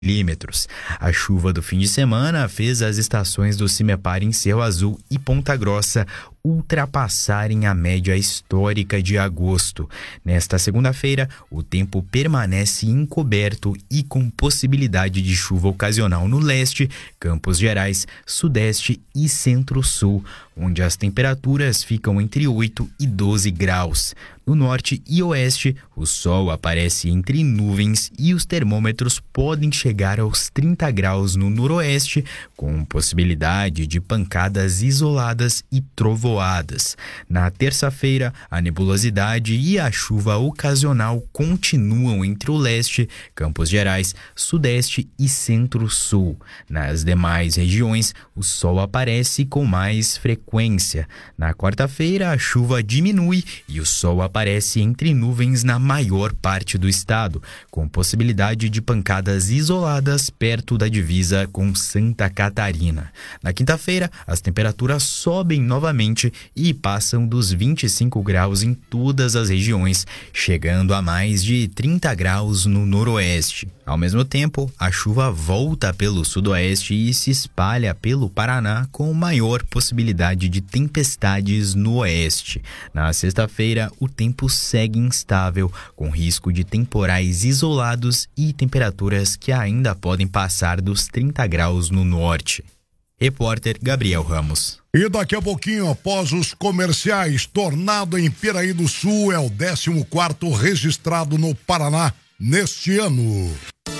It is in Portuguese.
milímetros. A chuva do fim de semana fez as estações do CIMEPAR em Cerro Azul e Ponta Grossa ultrapassarem a média histórica de agosto. Nesta segunda-feira, o tempo permanece encoberto e com possibilidade de chuva ocasional no leste, Campos Gerais, sudeste e centro-sul, onde as temperaturas ficam entre 8 e 12 graus. No norte e oeste, o sol aparece entre nuvens e os termômetros podem chegar aos 30 graus no noroeste, com possibilidade de pancadas isoladas e trovoadas. Na terça-feira, a nebulosidade e a chuva ocasional continuam entre o leste, Campos Gerais, sudeste e centro-sul. Nas demais regiões, o sol aparece com mais frequência. Na quarta-feira, a chuva diminui e o sol aparece entre nuvens na maior parte do estado, com possibilidade de pancadas isoladas perto da divisa com Santa Catarina. Na quinta-feira, as temperaturas sobem novamente e passam dos 25 graus em todas as regiões, chegando a mais de 30 graus no noroeste. Ao mesmo tempo, a chuva volta pelo sudoeste e se espalha pelo Paraná com maior possibilidade de tempestades no oeste. Na sexta-feira, o tempo segue instável, com risco de temporais isolados e temperaturas que ainda podem passar dos 30 graus no norte. Repórter Gabriel Ramos. E daqui a pouquinho, após os comerciais, tornado em Piraí do Sul é o 14º registrado no Paraná neste ano.